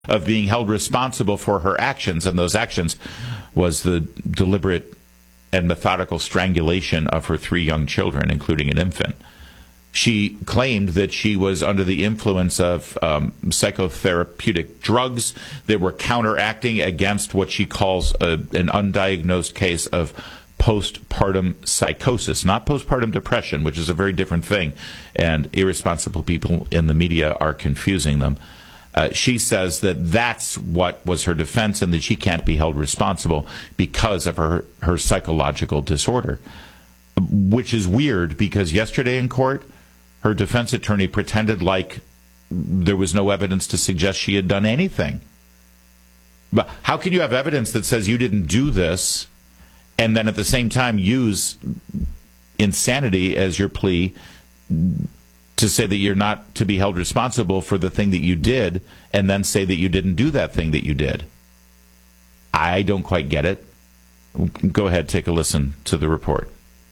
of being held responsible for her actions, and those actions was the deliberate and methodical strangulation of her 3 young children, including an infant. She claimed that she was under the influence of psychotherapeutic drugs that were counteracting against what she calls an undiagnosed case of postpartum psychosis, not postpartum depression, which is a very different thing, and irresponsible people in the media are confusing them. She says that that's what was her defense and that she can't be held responsible because of her psychological disorder, which is weird because yesterday in court, her defense attorney pretended like there was no evidence to suggest she had done anything. But how can you have evidence that says you didn't do this and then at the same time use insanity as your plea to say that you're not to be held responsible for the thing that you did and then say that you didn't do that thing that you did? I don't quite get it. Go ahead, take a listen to the report.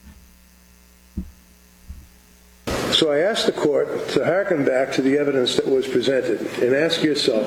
So I asked the court to hearken back to the evidence that was presented and ask yourself,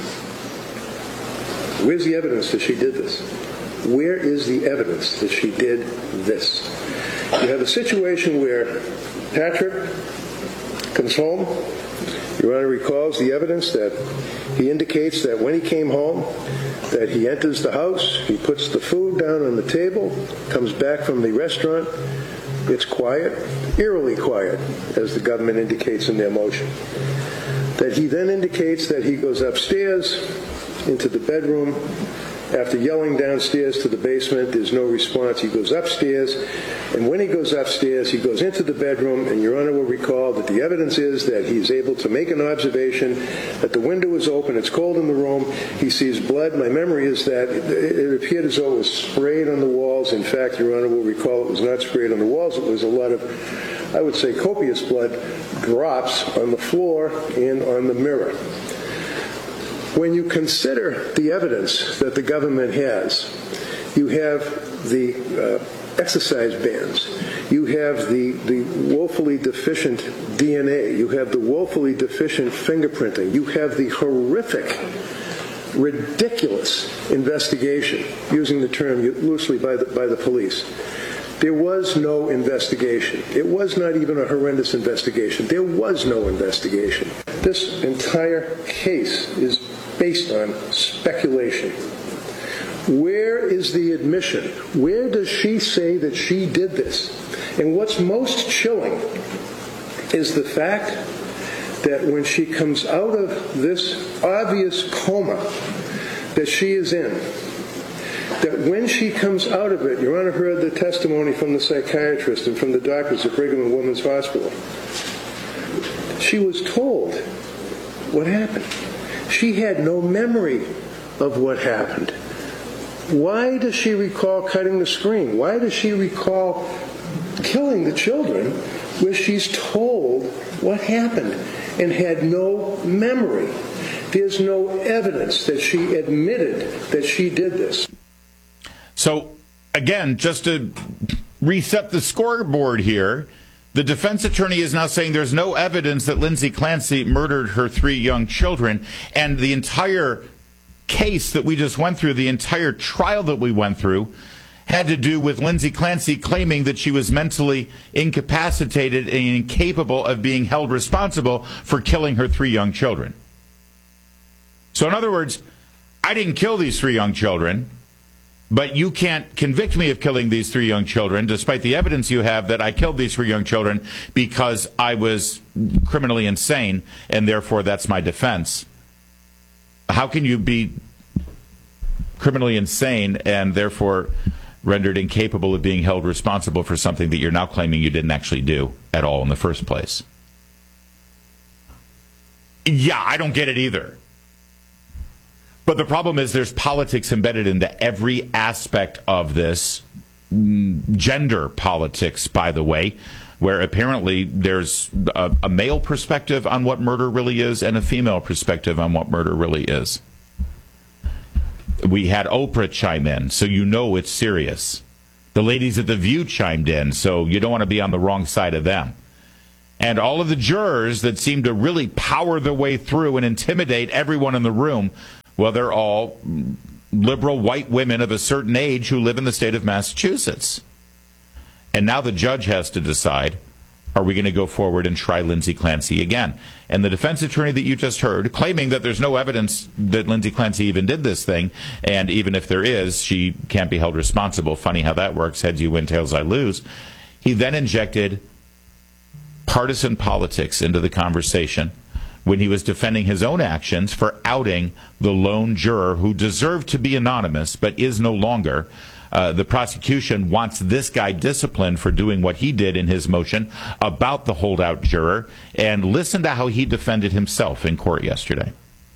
where's the evidence that she did this? Where is the evidence that she did this? You have a situation where Patrick comes home. Your Honor recalls the evidence that he indicates that when he came home, that he enters the house, he puts the food down on the table, comes back from the restaurant, it's quiet, eerily quiet, as the government indicates in their motion. That he then indicates that he goes upstairs into the bedroom. After yelling downstairs to the basement, there's no response. He goes upstairs, and when he goes upstairs, he goes into the bedroom, and Your Honor will recall that the evidence is that he's able to make an observation that the window is open, it's cold in the room, he sees blood. My memory is that it appeared as though it was sprayed on the walls. In fact, Your Honor will recall it was not sprayed on the walls. It was a lot of, I would say, copious blood drops on the floor and on the mirror. When you consider the evidence that the government has, you have the exercise bands, you have the woefully deficient DNA, you have the woefully deficient fingerprinting, you have the horrific, ridiculous investigation, using the term loosely by the police. There was no investigation. It was not even a horrendous investigation. There was no investigation. This entire case is based on speculation. Where is the admission? Where does she say that she did this? And what's most chilling is the fact that when she comes out of this obvious coma that she is in, that when she comes out of it, Your Honor heard the testimony from the psychiatrist and from the doctors at Brigham and Women's Hospital. She was told what happened. She had no memory of what happened. Why does she recall cutting the screen? Why does she recall killing the children where she's told what happened and had no memory? There's no evidence that she admitted that she did this. So, again, just to reset the scoreboard here, the defense attorney is now saying there's no evidence that Lindsay Clancy murdered her 3 young children, and the entire case that we just went through, the entire trial that we went through, had to do with Lindsay Clancy claiming that she was mentally incapacitated and incapable of being held responsible for killing her 3 young children. So in other words, I didn't kill these 3 young children, but you can't convict me of killing these 3 young children, despite the evidence you have that I killed these 3 young children because I was criminally insane, and therefore that's my defense. How can you be criminally insane and therefore rendered incapable of being held responsible for something that you're now claiming you didn't actually do at all in the first place? Yeah, I don't get it either. But the problem is there's politics embedded into every aspect of this. Gender politics, by the way, where apparently there's a male perspective on what murder really is and a female perspective on what murder really is. We had Oprah chime in, so you know it's serious. The ladies at The View chimed in, so you don't want to be on the wrong side of them. And all of the jurors that seem to really power their way through and intimidate everyone in the room, well, they're all liberal white women of a certain age who live in the state of Massachusetts. And now the judge has to decide, are we going to go forward and try Lindsay Clancy again? And the defense attorney that you just heard, claiming that there's no evidence that Lindsay Clancy even did this thing, and even if there is, she can't be held responsible. Funny how that works. Heads you win, tails I lose. He then injected partisan politics into the conversation when he was defending his own actions for outing the lone juror who deserved to be anonymous but is no longer. The prosecution wants this guy disciplined for doing what he did in his motion about the holdout juror. And listen to how he defended himself in court yesterday.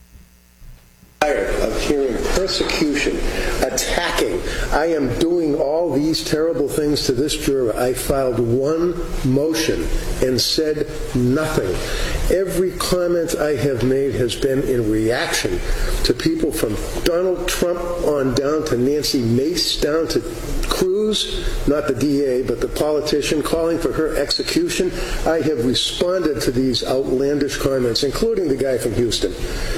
Of hearing persecution, attacking. I am doing all these terrible things to this juror. I filed one motion and said nothing. Every comment I have made has been in reaction to people from Donald Trump on down to Nancy Mace, down to Cruz, not the DA, but the politician, calling for her execution. I have responded to these outlandish comments, including the guy from Houston.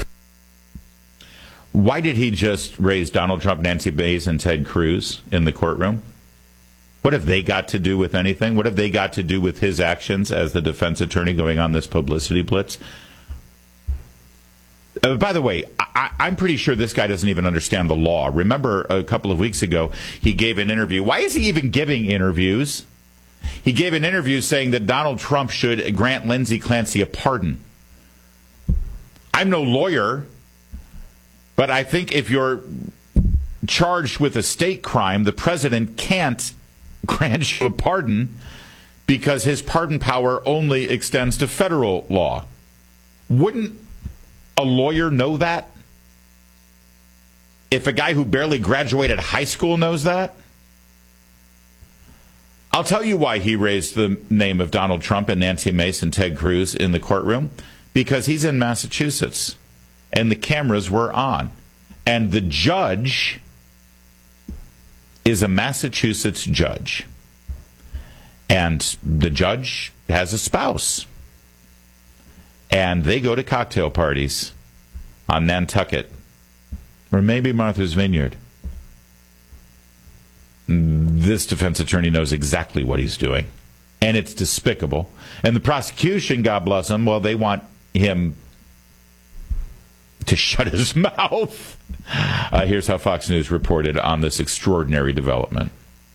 Why did he just raise Donald Trump, Nancy Mace, and Ted Cruz in the courtroom? What have they got to do with anything? What have they got to do with his actions as the defense attorney going on this publicity blitz? By the way, I'm pretty sure this guy doesn't even understand the law. Remember a couple of weeks ago, he gave an interview. Why is he even giving interviews? He gave an interview saying that Donald Trump should grant Lindsay Clancy a pardon. I'm no lawyer, but I think if you're charged with a state crime, the president can't grant you a pardon because his pardon power only extends to federal law. Wouldn't a lawyer know that? If a guy who barely graduated high school knows that? I'll tell you why he raised the name of Donald Trump and Nancy Mace and Ted Cruz in the courtroom. Because he's in Massachusetts. And the cameras were on. And the judge is a Massachusetts judge. And the judge has a spouse. And they go to cocktail parties on Nantucket. Or maybe Martha's Vineyard. This defense attorney knows exactly what he's doing. And it's despicable. And the prosecution, God bless them, well, they want him to shut his mouth. Here's how Fox News reported on this extraordinary development.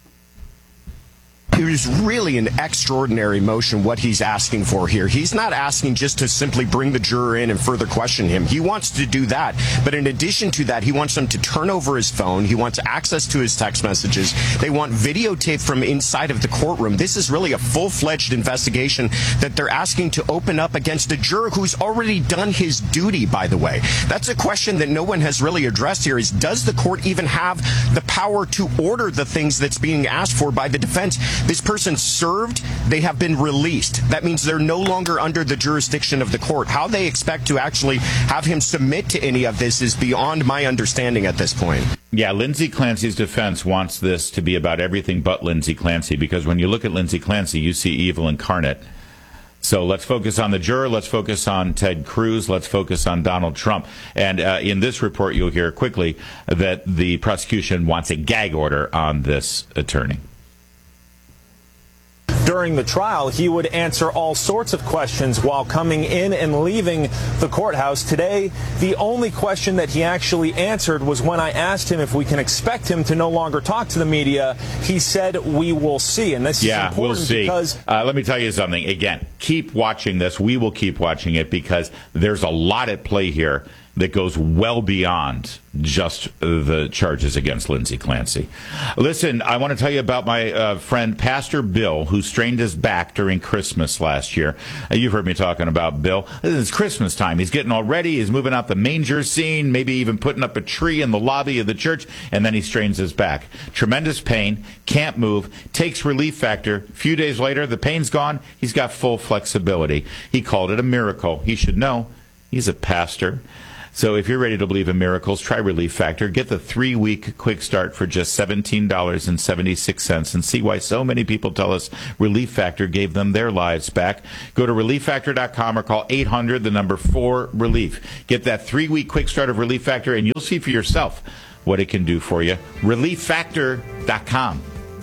It is really an extraordinary motion, what he's asking for here. He's not asking just to simply bring the juror in and further question him. He wants to do that. But in addition to that, he wants them to turn over his phone. He wants access to his text messages. They want videotape from inside of the courtroom. This is really a full-fledged investigation that they're asking to open up against a juror who's already done his duty, by the way. That's a question that no one has really addressed here, is does the court even have the power to order the things that's being asked for by the defense? This person served, they have been released. That means they're no longer under the jurisdiction of the court. How they expect to actually have him submit to any of this is beyond my understanding at this point. Yeah, Lindsay Clancy's defense wants this to be about everything but Lindsay Clancy, because when you look at Lindsay Clancy, you see evil incarnate. So let's focus on the juror. Let's focus on Ted Cruz. Let's focus on Donald Trump. And in this report, you'll hear quickly that the prosecution wants a gag order on this attorney. During the trial, he would answer all sorts of questions while coming in and leaving the courthouse. Today, the only question that he actually answered was when I asked him if we can expect him to no longer talk to the media. He said, "We will see." And this is important, we'll see. Because let me tell you something. Again, keep watching this. We will keep watching it because there's a lot at play here that goes well beyond just the charges against Lindsay Clancy. Listen, I want to tell you about my friend Pastor Bill, who strained his back during Christmas last year. You've heard me talking about Bill. It's Christmas time. He's getting all ready. He's moving out the manger scene, maybe even putting up a tree in the lobby of the church, and then he strains his back. Tremendous pain, can't move, takes Relief Factor. A few days later, the pain's gone. He's got full flexibility. He called it a miracle. He should know. He's a pastor. So if you're ready to believe in miracles, try Relief Factor. Get the 3-week quick start for just $17.76 and see why so many people tell us Relief Factor gave them their lives back. Go to ReliefFactor.com or call 800-4-RELIEF. Get that 3-week quick start of Relief Factor, and you'll see for yourself what it can do for you. ReliefFactor.com.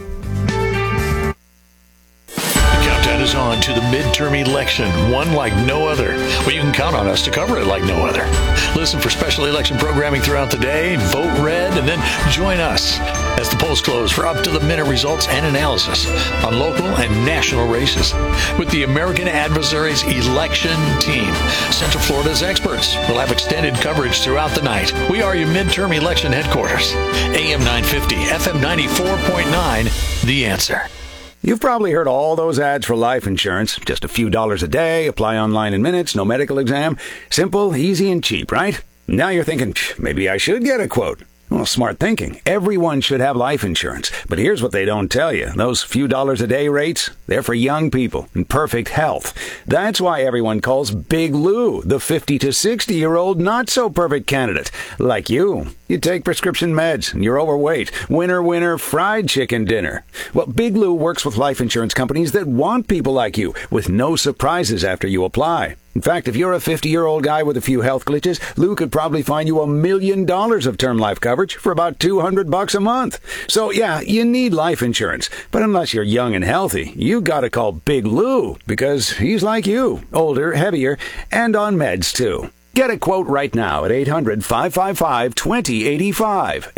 Countdown is on to the midterm election, one like no other. Well, you can count on us to cover it like no other. Listen for special election programming throughout the day, vote red, and then join us as the polls close for up-to-the-minute results and analysis on local and national races. With the American Adversaries election team, Central Florida's experts will have extended coverage throughout the night. We are your midterm election headquarters. AM 950, FM 94.9, The Answer. You've probably heard all those ads for life insurance. Just a few dollars a day, apply online in minutes, no medical exam. Simple, easy, and cheap, right? Now you're thinking, maybe I should get a quote. Well, smart thinking. Everyone should have life insurance. But here's what they don't tell you. Those few dollars a day rates, they're for young people in perfect health. That's why everyone calls Big Lou the 50 to 60-year-old not-so-perfect candidate. Like you. You take prescription meds and you're overweight. Winner, winner, fried chicken dinner. Well, Big Lou works with life insurance companies that want people like you with no surprises after you apply. In fact, if you're a 50-year-old guy with a few health glitches, Lou could probably find you $1 million of term life coverage for about $200 a month. So, yeah, you need life insurance. But unless you're young and healthy, you gotta call Big Lou because he's like you, older, heavier, and on meds, too. Get a quote right now at 800-555-2085,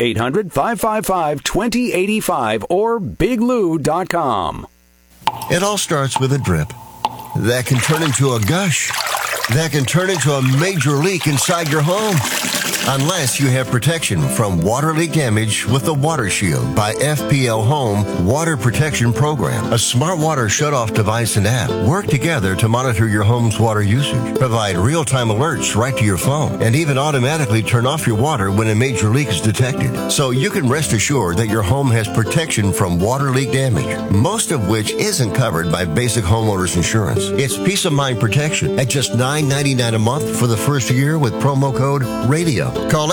800-555-2085, or biglou.com. It all starts with a drip that can turn into a gush, that can turn into a major leak inside your home. Unless you have protection from water leak damage with the Water Shield by FPL Home Water Protection Program. A smart water shutoff device and app work together to monitor your home's water usage, provide real-time alerts right to your phone, and even automatically turn off your water when a major leak is detected. So you can rest assured that your home has protection from water leak damage, most of which isn't covered by basic homeowners insurance. It's peace of mind protection at just $9.99 a month for the first year with promo code RADIO. Call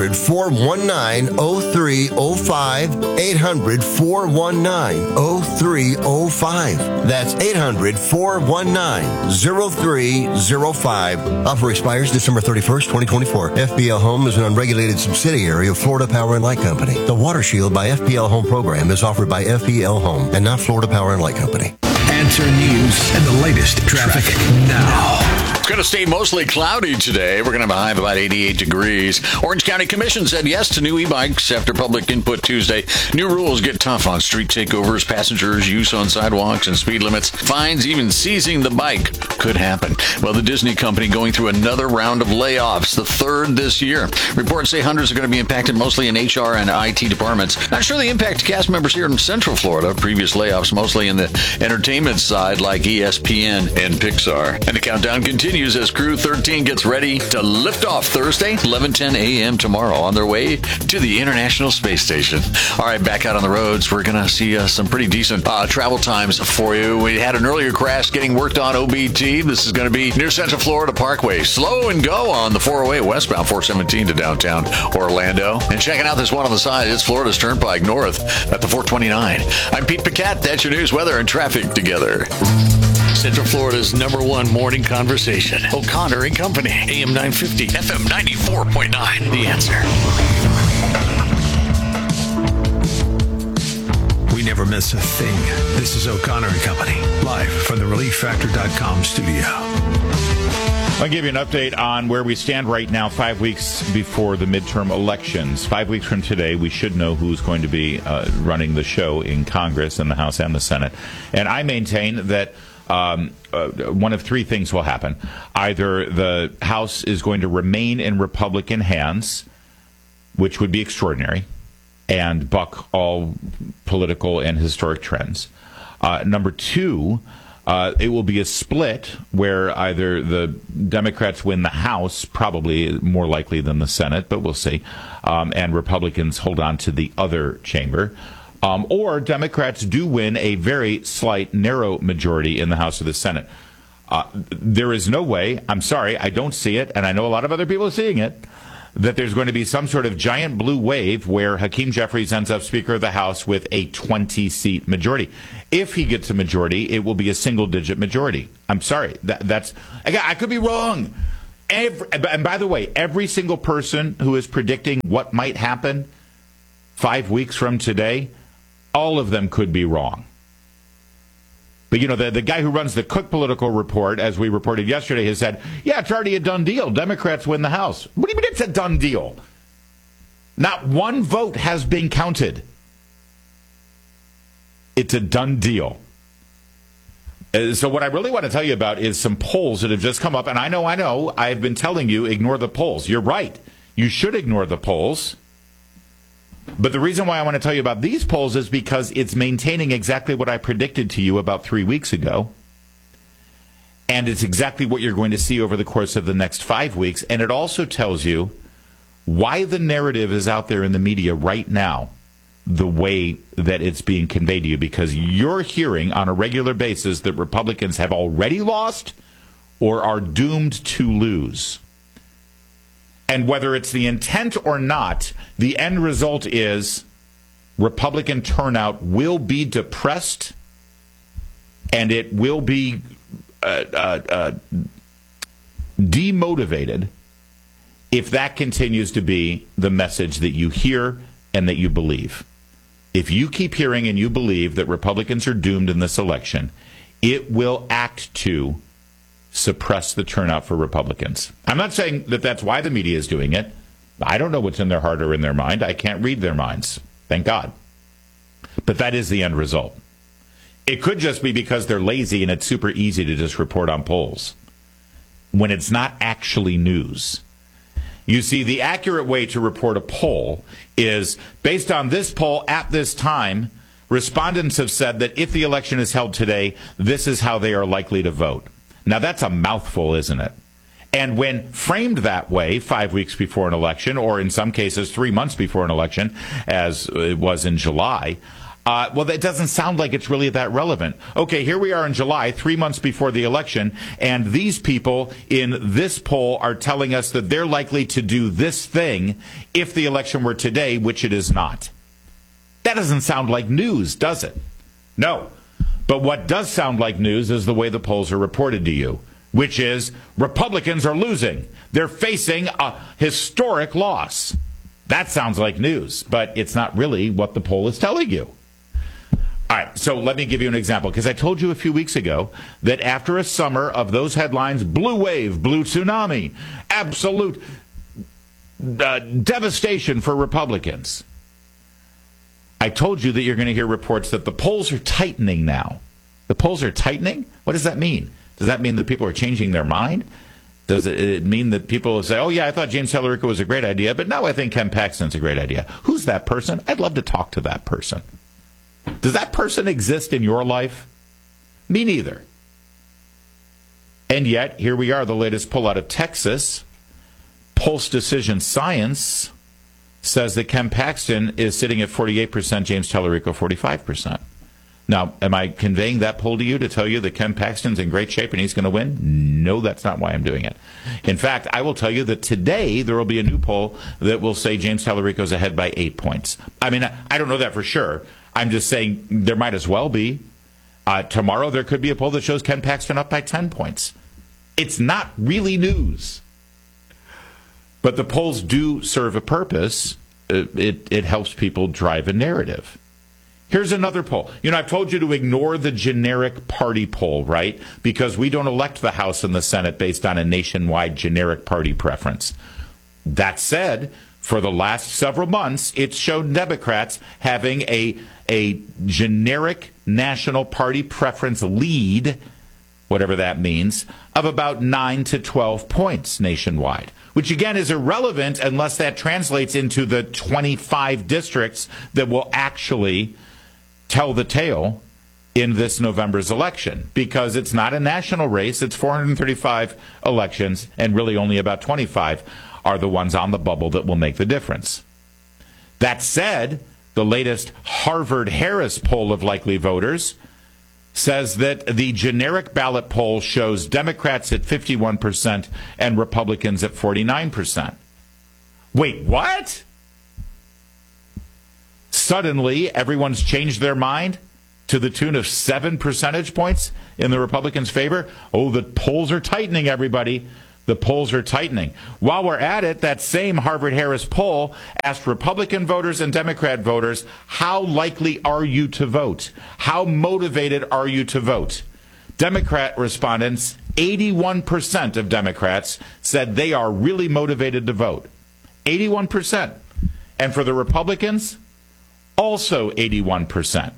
800-419-0305, 800-419-0305. That's 800-419-0305. Offer expires December 31st, 2024. FPL Home is an unregulated subsidiary of Florida Power and Light Company. The Water Shield by FPL Home program is offered by FPL Home and not Florida Power and Light Company. Answer News and the latest traffic now. It's going to stay mostly cloudy today. We're going to have a high of about 88 degrees. Orange County Commission said yes to new e-bikes after public input Tuesday. New rules get tough on street takeovers, passengers, use on sidewalks, and speed limits. Fines, even seizing the bike could happen. Well, the Disney company going through another round of layoffs, the third this year. Reports say hundreds are going to be impacted, mostly in HR and IT departments. Not sure the impact to cast members here in Central Florida. Previous layoffs mostly in the entertainment side like ESPN and Pixar. And the countdown continues as Crew 13 gets ready to lift off Thursday, 11:10 a.m. tomorrow on their way to the International Space Station. All right, back out on the roads, we're going to see some pretty decent travel times for you. We had an earlier crash getting worked on OBT. This is going to be near Central Florida Parkway. Slow and go on the 408 westbound 417 to downtown Orlando. And checking out this one on the side, it's Florida's Turnpike North at the 429. I'm Pete Paquette. That's your news, weather, and traffic together. Central Florida's #1 morning conversation. O'Connor and Company. AM 950, FM 94.9. The Answer. We never miss a thing. This is O'Connor and Company, live from the ReliefFactor.com studio. I'll give you an update on where we stand right now, 5 weeks before the midterm elections. 5 weeks from today, we should know who's going to be running the show in Congress, in the House and the Senate. And I maintain that one of three things will happen. Either the House is going to remain in Republican hands, which would be extraordinary, and buck all political and historic trends. Number two, it will be a split where either the Democrats win the House, probably more likely than the Senate, but we'll see, and Republicans hold on to the other chamber. Or Democrats do win a very slight, narrow majority in the House or the Senate. There is no way, I'm sorry, I don't see it, and I know a lot of other people are seeing it, that there's going to be some sort of giant blue wave where Hakeem Jeffries ends up Speaker of the House with a 20-seat majority. If he gets a majority, it will be a single-digit majority. I'm sorry. That's I could be wrong. And by the way, every single person who is predicting what might happen 5 weeks from today, all of them could be wrong. But, you know, the guy who runs the Cook Political Report, as we reported yesterday, has said, yeah, it's already a done deal. Democrats win the House. What do you mean it's a done deal? Not one vote has been counted. It's a done deal. So what I really want to tell you about is some polls that have just come up. And I know, I've been telling you, ignore the polls. You're right. You should ignore the polls. But the reason why I want to tell you about these polls is because it's maintaining exactly what I predicted to you about 3 weeks ago. And it's exactly what you're going to see over the course of the next 5 weeks. And it also tells you why the narrative is out there in the media right now the way that it's being conveyed to you. Because you're hearing on a regular basis that Republicans have already lost or are doomed to lose. And whether it's the intent or not, the end result is Republican turnout will be depressed and it will be demotivated if that continues to be the message that you hear and that you believe. If you keep hearing and you believe that Republicans are doomed in this election, it will act to suppress the turnout for Republicans. I'm not saying that that's why the media is doing it. I don't know what's in their heart or in their mind. I can't read their minds. Thank God. But that is the end result. It could just be because they're lazy and it's super easy to just report on polls when it's not actually news. You see, the accurate way to report a poll is based on this poll at this time. Respondents have said that if the election is held today, this is how they are likely to vote. Now, that's a mouthful, isn't it? And when framed that way 5 weeks before an election, or in some cases 3 months before an election, as it was in July, well, that doesn't sound like it's really that relevant. Okay, here we are in July, 3 months before the election, and these people in this poll are telling us that they're likely to do this thing if the election were today, which it is not. That doesn't sound like news, does it? No. But what does sound like news is the way the polls are reported to you, which is Republicans are losing. They're facing a historic loss. That sounds like news, but it's not really what the poll is telling you. All right, so let me give you an example, because I told you a few weeks ago that after a summer of those headlines, blue wave, blue tsunami, absolute devastation for Republicans, I told you that you're going to hear reports that the polls are tightening now. The polls are tightening? What does that mean? Does that mean that people are changing their mind? Does it mean that people say, oh, yeah, I thought James Tallarico was a great idea, but now I think Ken Paxton's a great idea? Who's that person? I'd love to talk to that person. Does that person exist in your life? Me neither. And yet, here we are, the latest poll out of Texas. Pulse Decision Science says that Ken Paxton is sitting at 48%, James Tallarico 45%. Now, am I conveying that poll to you to tell you that Ken Paxton's in great shape and he's going to win? No, that's not why I'm doing it. In fact, I will tell you that today there will be a new poll that will say James Tallarico's ahead by 8 points. I mean, I don't know that for sure. I'm just saying there might as well be. Tomorrow there could be a poll that shows Ken Paxton up by 10 points. It's not really news. But the polls do serve a purpose. It helps people drive a narrative. Here's another poll. You know, I've told you to ignore the generic party poll, right? Because we don't elect the House and the Senate based on a nationwide generic party preference. That said, for the last several months, it's shown Democrats having a generic national party preference lead, whatever that means, of about 9 to 12 points nationwide, which again is irrelevant unless that translates into the 25 districts that will actually tell the tale in this November's election, because it's not a national race. It's 435 elections, and really only about 25 are the ones on the bubble that will make the difference. That said, the latest Harvard-Harris poll of likely voters says that the generic ballot poll shows Democrats at 51% and Republicans at 49%. Wait, what? Suddenly, everyone's changed their mind to the tune of 7 percentage points in the Republicans' favor? Oh, the polls are tightening, everybody. The polls are tightening. While we're at it, that same Harvard-Harris poll asked Republican voters and Democrat voters, how likely are you to vote? How motivated are you to vote? Democrat respondents, 81% of Democrats said they are really motivated to vote. 81%. And for the Republicans, also 81%.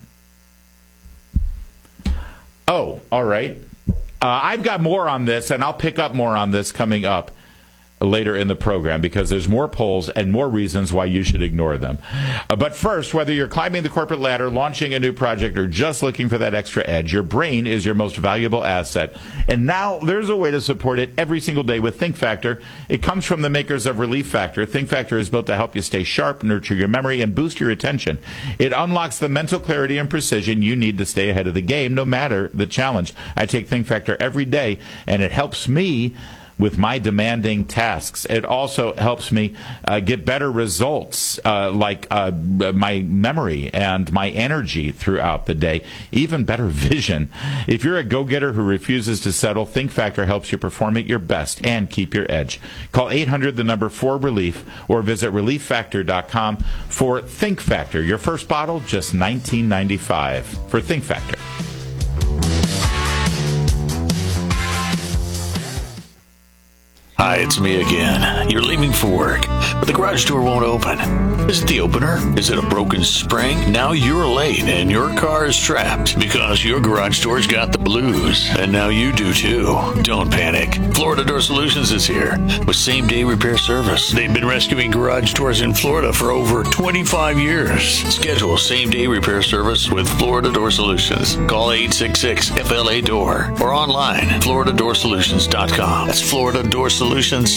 Oh, all right. I've got more on this, and I'll pick up more on this coming up later in the program, because there's more polls and more reasons why you should ignore them. But first, whether you're climbing the corporate ladder, launching a new project, or just looking for that extra edge, your brain is your most valuable asset. And now there's a way to support it every single day with ThinkFactor. It comes from the makers of Relief Factor. ThinkFactor is built to help you stay sharp, nurture your memory, and boost your attention. It unlocks the mental clarity and precision you need to stay ahead of the game, no matter the challenge. I take ThinkFactor every day, and it helps me with my demanding tasks. It also helps me get better results, like my memory and my energy throughout the day, even better vision. If you're a go-getter who refuses to settle, ThinkFactor helps you perform at your best and keep your edge. Call 800-4RELIEF or visit ReliefFactor.com for ThinkFactor. Your first bottle, just $19.95 for ThinkFactor. Hi, it's me again. You're leaving for work, but the garage door won't open. Is it the opener? Is it a broken spring? Now you're late and your car is trapped because your garage door's got the blues. And now you do too. Don't panic. Florida Door Solutions is here with same-day repair service. They've been rescuing garage doors in Florida for over 25 years. Schedule same-day repair service with Florida Door Solutions. Call 866-FLA-DOOR or online, FloridaDoorSolutions.com. That's FloridaDoorSolutions.com.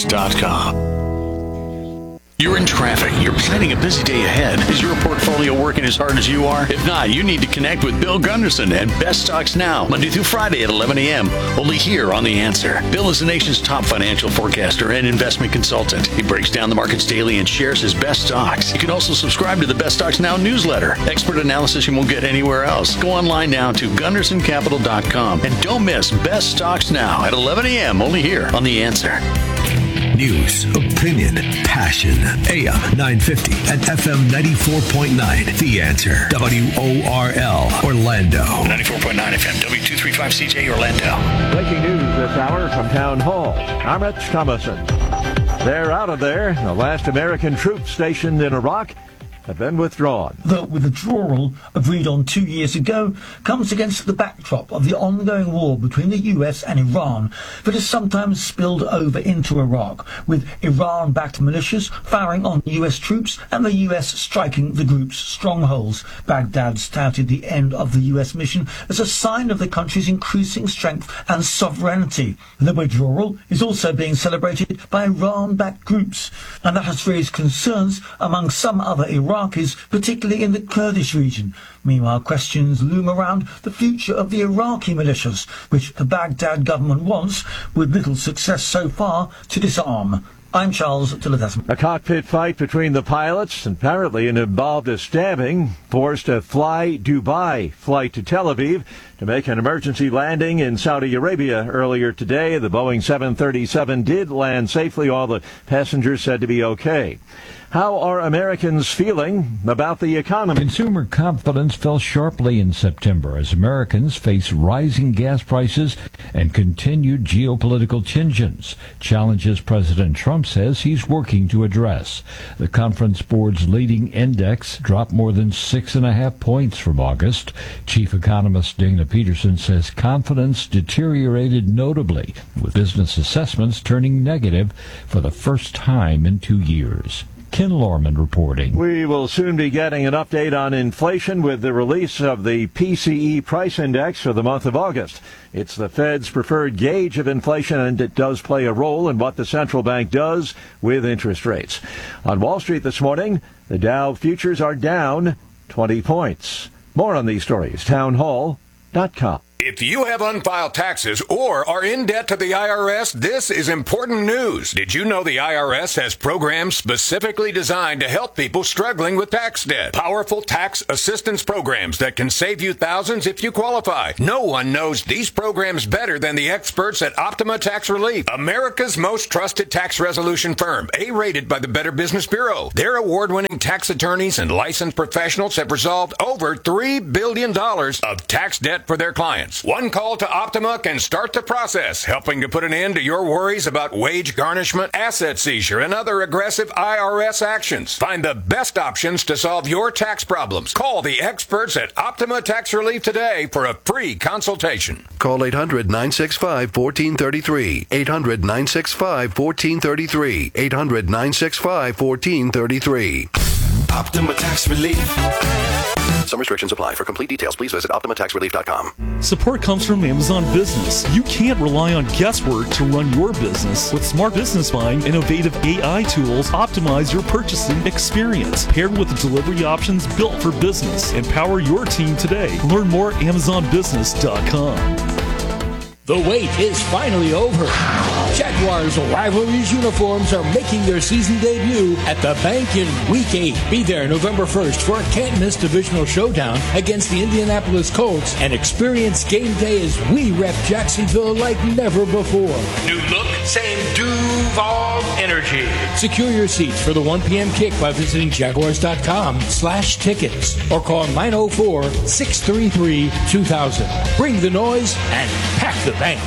You're in traffic. You're planning a busy day ahead. Is your portfolio working as hard as you are? If not, you need to connect with Bill Gunderson and Best Stocks Now, Monday through Friday at 11 a.m., only here on The Answer. Bill is the nation's top financial forecaster and investment consultant. He breaks down the markets daily and shares his best stocks. You can also subscribe to the Best Stocks Now newsletter. Expert analysis you won't get anywhere else. Go online now to GundersonCapital.com and don't miss Best Stocks Now at 11 a.m., only here on The Answer. News, opinion, passion. AM 950 and FM 94.9. The Answer. WORL, Orlando. 94.9 FM, W235CJ, Orlando. Breaking news this hour from Town Hall. I'm Rich Thomason. They're out of there. The last American troops stationed in Iraq have been withdrawn. The withdrawal, agreed on 2 years ago, comes against the backdrop of the ongoing war between the US and Iran that has sometimes spilled over into Iraq, with Iran-backed militias firing on US troops and the US striking the group's strongholds. Baghdad touted the end of the US mission as a sign of the country's increasing strength and sovereignty. The withdrawal is also being celebrated by Iran-backed groups, and that has raised concerns among some other Iraqis, particularly in the Kurdish region. Meanwhile, questions loom around the future of the Iraqi militias, which the Baghdad government wants, with little success so far, to disarm. I'm Charles Tillotesman. A cockpit fight between the pilots, apparently involved a stabbing, forced a Fly Dubai flight to Tel Aviv to make an emergency landing in Saudi Arabia earlier today. The Boeing 737 did land safely. All the passengers said to be okay. How are Americans feeling about the economy? Consumer confidence fell sharply in September as Americans face rising gas prices and continued geopolitical tensions, challenges President Trump says he's working to address. The Conference Board's leading index dropped more than 6.5 points from August. Chief economist Dana Peterson says confidence deteriorated notably, with business assessments turning negative for the first time in 2 years. Ken Lorman reporting. We will soon be getting an update on inflation with the release of the PCE price index for the month of August. It's the Fed's preferred gauge of inflation, and it does play a role in what the central bank does with interest rates. On Wall Street this morning, the Dow futures are down 20 points. More on these stories, townhall.com. If you have unfiled taxes or are in debt to the IRS, this is important news. Did you know the IRS has programs specifically designed to help people struggling with tax debt? Powerful tax assistance programs that can save you thousands if you qualify. No one knows these programs better than the experts at Optima Tax Relief, America's most trusted tax resolution firm, A-rated by the Better Business Bureau. Their award-winning tax attorneys and licensed professionals have resolved over $3 billion of tax debt for their clients. One call to Optima can start the process, helping to put an end to your worries about wage garnishment, asset seizure, and other aggressive IRS actions. Find the best options to solve your tax problems. Call the experts at Optima Tax Relief today for a free consultation. Call 800-965-1433. 800-965-1433. 800-965-1433. Optima Tax Relief. Some restrictions apply. For complete details, please visit OptimaTaxRelief.com. Support comes from Amazon Business. You can't rely on guesswork to run your business. With Smart Business Mind, innovative AI tools optimize your purchasing experience. Paired with the delivery options built for business. Empower your team today. Learn more at AmazonBusiness.com. The wait is finally over. Jaguars Rivalries uniforms are making their season debut at the Bank in Week 8. Be there November 1st for a can't-miss divisional showdown against the Indianapolis Colts and experience game day as we rep Jacksonville like never before. New look, same Duval energy. Secure your seats for the 1 p.m. kick by visiting Jaguars.com/tickets or call 904-633-2000. Bring the noise and pack the bank.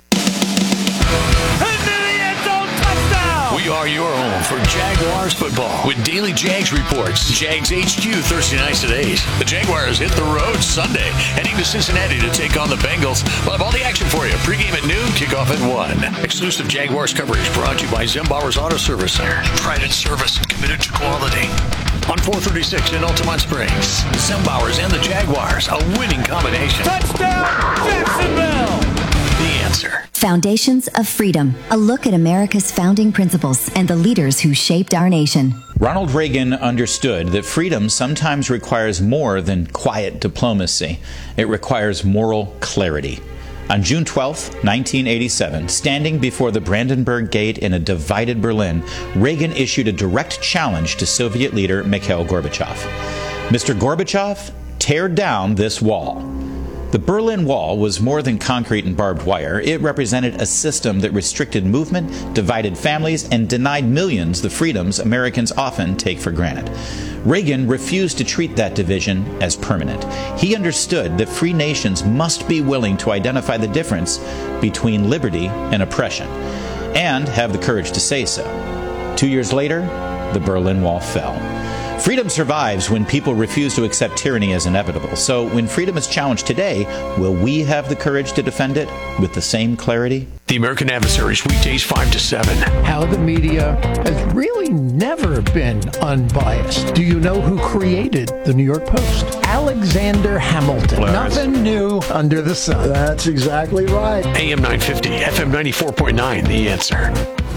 We are your home for Jaguars football with daily Jags reports. Jags HQ Thursday nights at 8. The Jaguars hit the road Sunday, heading to Cincinnati to take on the Bengals. We'll have all the action for you. Pre-game at noon, kickoff at 1. Exclusive Jaguars coverage brought to you by Zembauer's Auto Service Center. Pride in service, committed to quality. On 436 in Altamont Springs, Zembauer's and the Jaguars, a winning combination. Touchdown, Jacksonville! The Answer. Foundations of Freedom, a look at America's founding principles and the leaders who shaped our nation. Ronald Reagan understood that freedom sometimes requires more than quiet diplomacy. It requires moral clarity. On June 12, 1987, standing before the Brandenburg Gate in a divided Berlin, Reagan issued a direct challenge to Soviet leader Mikhail Gorbachev. Mr. Gorbachev, tear down this wall. The Berlin Wall was more than concrete and barbed wire. It represented a system that restricted movement, divided families, and denied millions the freedoms Americans often take for granted. Reagan refused to treat that division as permanent. He understood that free nations must be willing to identify the difference between liberty and oppression, and have the courage to say so. 2 years later, the Berlin Wall fell. Freedom survives when people refuse to accept tyranny as inevitable. So when freedom is challenged today, will we have the courage to defend it with the same clarity? The American Adversaries, weekdays 5 to 7. How the media has really never been unbiased. Do you know who created the New York Post? Alexander Hamilton. Nothing new under the sun. That's exactly right. AM 950, FM 94.9, The Answer.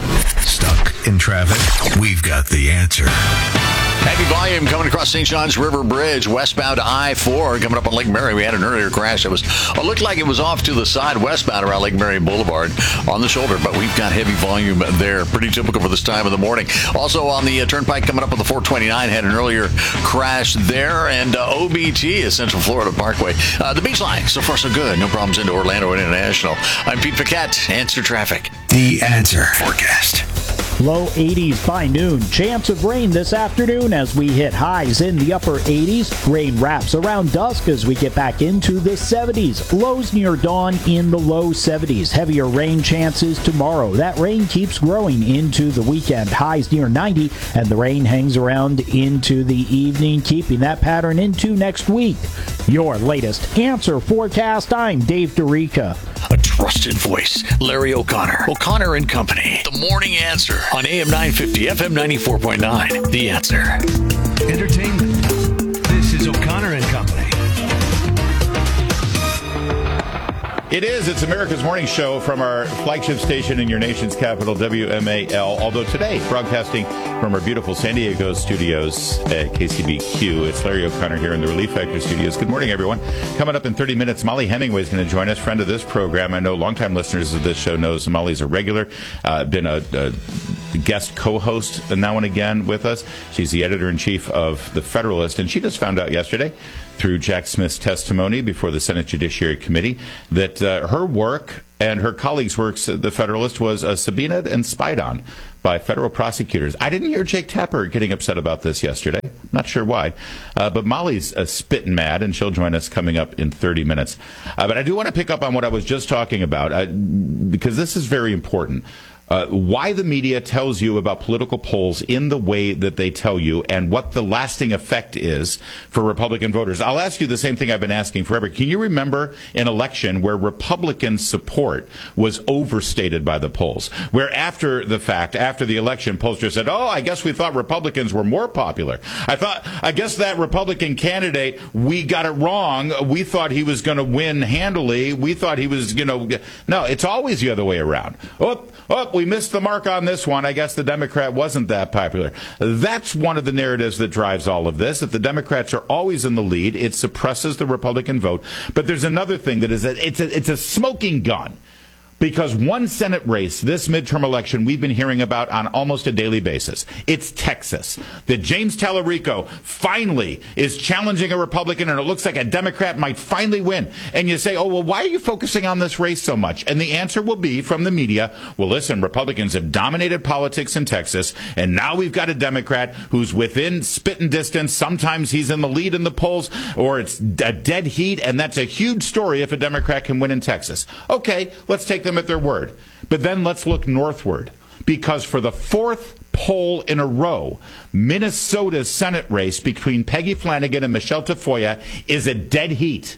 Stuck in traffic? We've got the answer. Heavy volume coming across St. John's River Bridge, westbound I-4, coming up on Lake Mary. We had an earlier crash that looked like it was off to the side westbound around Lake Mary Boulevard on the shoulder, but we've got heavy volume there. Pretty typical for this time of the morning. Also on the Turnpike coming up on the 429, had an earlier crash there, and OBT is Central Florida Parkway. The beach line, so far so good. No problems into Orlando International. I'm Pete Paquette. Answer Traffic. The Answer forecast. Low 80s by noon. Chance of rain this afternoon as we hit highs in the upper 80s. Rain wraps around dusk as we get back into the 70s. Lows near dawn in the low 70s. Heavier rain chances tomorrow. That rain keeps growing into the weekend. Highs near 90, and the rain hangs around into the evening, keeping that pattern into next week. Your latest Answer forecast. I'm Dave DeRica. A trusted voice, Larry O'Connor. O'Connor and Company. The Morning Answer on AM 950, FM 94.9. The Answer. Entertainment. This is O'Connor and Company. It is. It's America's Morning Show from our flagship station in your nation's capital, WMAL. Although today, broadcasting from our beautiful San Diego studios at KCBQ, it's Larry O'Connor here in the Relief Factor studios. Good morning, everyone. Coming up in 30 minutes, Molly Hemingway is going to join us, friend of this program. I know longtime listeners of this show knows Molly's a regular, been a guest co-host now and again with us. She's the editor-in-chief of The Federalist, and she just found out yesterday through Jack Smith's testimony before the Senate Judiciary Committee that her work and her colleagues' works at The Federalist was subpoenaed and spied on by federal prosecutors. I didn't hear Jake Tapper getting upset about this yesterday. Not sure why. But Molly's spitting mad, and she'll join us coming up in 30 minutes. But I do want to pick up on what I was just talking about, because this is very important. Why the media tells you about political polls in the way that they tell you and what the lasting effect is for Republican voters. I'll ask you the same thing I've been asking forever. Can you remember an election where Republican support was overstated by the polls? Where after the fact, after the election, pollsters said, oh, I guess we thought Republicans were more popular. I guess that Republican candidate, we got it wrong. We thought he was going to win handily. We thought he was, no, it's always the other way around. We missed the mark on this one. I guess the Democrat wasn't that popular. That's one of the narratives that drives all of this. If the Democrats are always in the lead, it suppresses the Republican vote. But there's another thing that is it's a smoking gun. Because one Senate race, this midterm election, we've been hearing about on almost a daily basis. It's Texas. That James Tallarico finally is challenging a Republican, and it looks like a Democrat might finally win. And you say, oh, well, why are you focusing on this race so much? And the answer will be from the media, well, listen, Republicans have dominated politics in Texas, and now we've got a Democrat who's within spitting distance. Sometimes he's in the lead in the polls, or it's a dead heat, and that's a huge story if a Democrat can win in Texas. Okay, let's take them at their word. But then let's look northward, because for the fourth poll in a row, Minnesota's Senate race between Peggy Flanagan and Michelle Tafoya is a dead heat.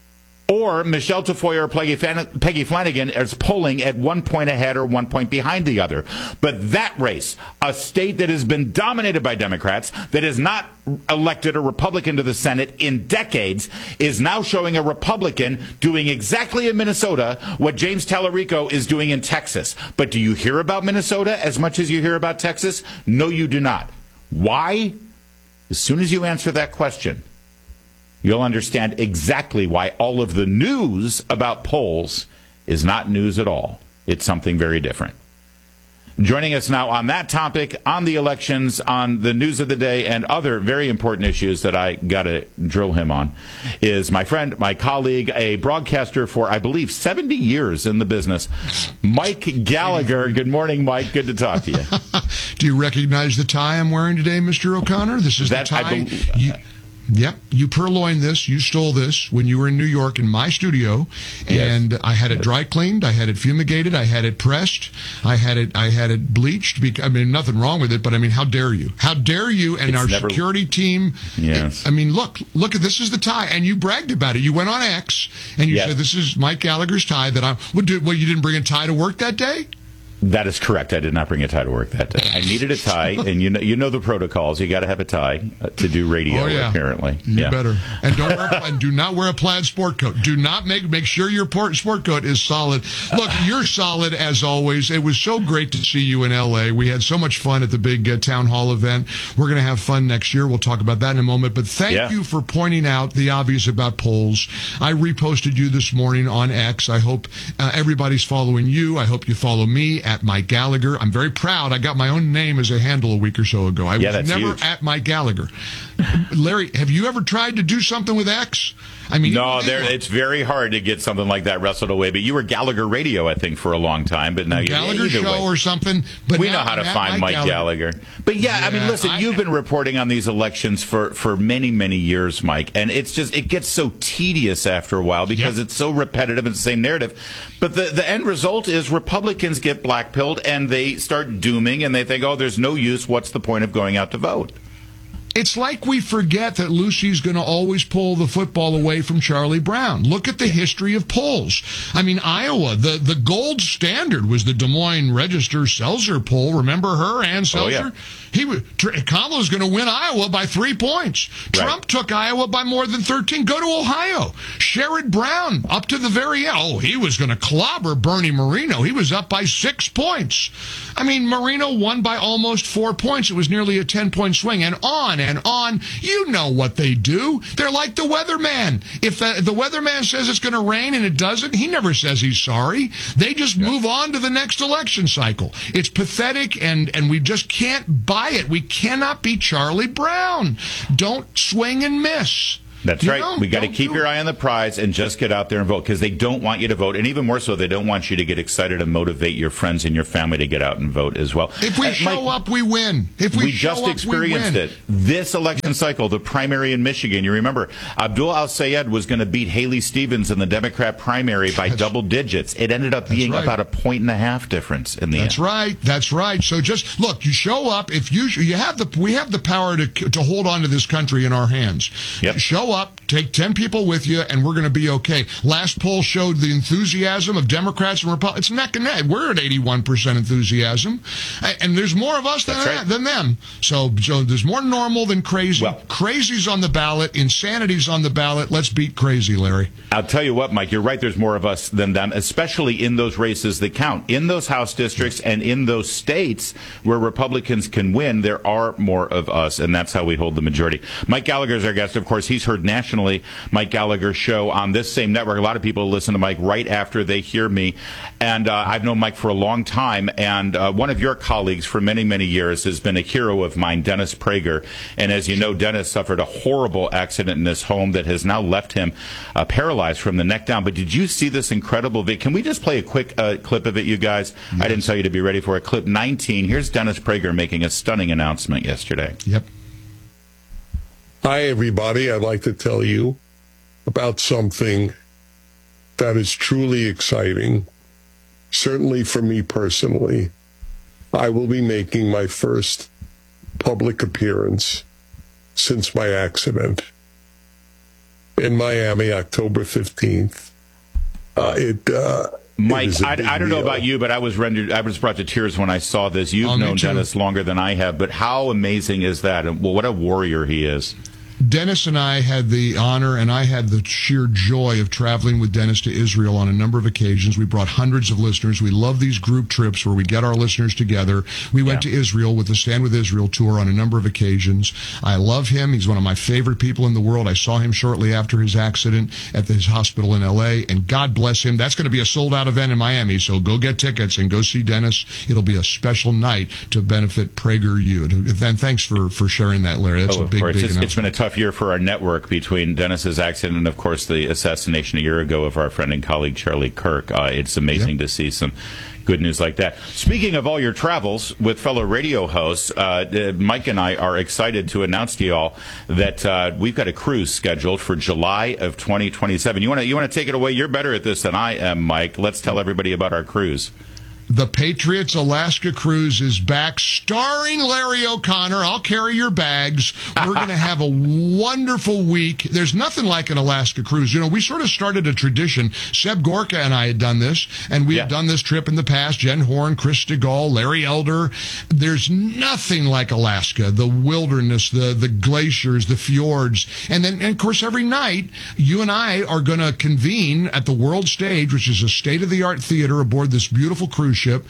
Or Michelle Tafoya or Peggy Flanagan is polling at 1 point ahead or 1 point behind the other. But that race, a state that has been dominated by Democrats, that has not elected a Republican to the Senate in decades, is now showing a Republican doing exactly in Minnesota what James Tallarico is doing in Texas. But do you hear about Minnesota as much as you hear about Texas? No, you do not. Why? As soon as you answer that question, you'll understand exactly why all of the news about polls is not news at all. It's something very different. Joining us now on that topic, on the elections, on the news of the day, and other very important issues that I got to drill him on, is my friend, my colleague, a broadcaster for, I believe, 70 years in the business, Mike Gallagher. Good morning, Mike. Good to talk to you. Do you recognize the tie I'm wearing today, Mr. O'Connor? This is the tie. Yep, you purloined this. You stole this when you were in New York in my studio, and yes. I had it dry cleaned, I had it fumigated, I had it pressed, I had it bleached. I mean, nothing wrong with it, but I mean, how dare you? How dare you? And our security team. Yes. I mean, look at this is the tie, and you bragged about it. You went on X and you said this is Mike Gallagher's tie that you didn't bring a tie to work that day? That is correct. I did not bring a tie to work that day. I needed a tie, and you know the protocols. You got to have a tie to do radio. Apparently, you better. And do not wear a plaid sport coat. Do not make sure your sport coat is solid. Look, you're solid as always. It was so great to see you in L.A. We had so much fun at the big town hall event. We're going to have fun next year. We'll talk about that in a moment. But thank you for pointing out the obvious about polls. I reposted you this morning on X. I hope everybody's following you. I hope you follow me at Mike Gallagher. I'm very proud. I got my own name as a handle a week or so ago. I was never huge. At Mike Gallagher. Larry, have you ever tried to do something with X? I mean, no, it's very hard to get something like that wrestled away. But you were Gallagher Radio, I think, for a long time. But now Gallagher Show or something. But we know how to find Mike Gallagher. But I mean, listen, you've been reporting on these elections for many, many years, Mike, and it gets so tedious after a while because it's so repetitive and the same narrative. But the end result is Republicans get blackpilled and they start dooming and they think, oh, there's no use. What's the point of going out to vote? It's like we forget that Lucy's going to always pull the football away from Charlie Brown. Look at the history of polls. I mean, Iowa, the gold standard was the Des Moines Register-Seltzer poll. Remember her, Ann Seltzer? Kamala's going to win Iowa by 3 points. Trump took Iowa by more than 13. Go to Ohio. Sherrod Brown, up to the very end. Oh, he was going to clobber Bernie Moreno. He was up by 6 points. I mean, Moreno won by almost 4 points. It was nearly a 10-point swing, and on and on. You know what they do. They're like the weatherman. If the weatherman says it's going to rain and it doesn't, he never says he's sorry. They just move on to the next election cycle. It's pathetic, and we just can't buy it. We cannot be Charlie Brown. Don't swing and miss. That's right. We got to keep your eye on the prize and just get out there and vote, because they don't want you to vote. And even more so, they don't want you to get excited and motivate your friends and your family to get out and vote as well. If we show up, we win. If we just experienced it. This election cycle, the primary in Michigan, you remember, Abdul Al-Sayed was going to beat Haley Stevens in the Democrat primary by double digits. It ended up being about a 1.5 difference in the end. That's right. So just look, you show up. If we have the power to hold on to this country in our hands. Yep. Show up, take 10 people with you, and we're going to be okay. Last poll showed the enthusiasm of Democrats and Republicans. It's neck and neck. We're at 81% enthusiasm, and there's more of us than them. So there's more normal than crazy. Well, crazy's on the ballot. Insanity's on the ballot. Let's beat crazy, Larry. I'll tell you what, Mike, you're right. There's more of us than them, especially in those races that count. In those House districts and in those states where Republicans can win, there are more of us, and that's how we hold the majority. Mike Gallagher is our guest. Of course, he's heard nationally Mike Gallagher's show on this same network. A lot of people listen to Mike right after they hear me, and I've known Mike for a long time, and one of your colleagues for many, many years has been a hero of mine, Dennis Prager. And as you know, Dennis suffered a horrible accident in his home that has now left him paralyzed from the neck down. But did you see this incredible video? Can we just play a quick clip of it, you guys? Yes. I didn't tell you to be ready for it. Clip 19. Here's Dennis Prager making a stunning announcement yesterday. Yep. Hi, everybody. I'd like to tell you about something that is truly exciting. Certainly for me personally, I will be making my first public appearance since my accident in Miami, October 15th. Mike, I don't know about you, but I was brought to tears when I saw this. You've known Dennis longer than I have, but how amazing is that? And well, what a warrior he is. Dennis and I had the honor, and I had the sheer joy of traveling with Dennis to Israel on a number of occasions. We brought hundreds of listeners. We love these group trips where we get our listeners together. We went to Israel with the Stand With Israel tour on a number of occasions. I love him. He's one of my favorite people in the world. I saw him shortly after his accident at his hospital in L.A., and God bless him. That's going to be a sold-out event in Miami, so go get tickets and go see Dennis. It'll be a special night to benefit PragerU. And thanks for sharing that, Larry. That's a big announcement. It's been a tough year for our network between Dennis's accident and, of course, the assassination a year ago of our friend and colleague Charlie Kirk. It's amazing to see some good news like that. Speaking of all your travels with fellow radio hosts, Mike and I are excited to announce to you all that we've got a cruise scheduled for July of 2027. You want to take it away? You're better at this than I am, Mike. Let's tell everybody about our cruise. The Patriots Alaska Cruise is back, starring Larry O'Connor. I'll carry your bags. We're going to have a wonderful week. There's nothing like an Alaska cruise. You know, we sort of started a tradition. Seb Gorka and I had done this, and we have done this trip in the past. Jen Horn, Chris DeGaulle, Larry Elder. There's nothing like Alaska. The wilderness, the glaciers, the fjords. And then, of course, every night, you and I are going to convene at the World Stage, which is a state-of-the-art theater aboard this beautiful cruise ship,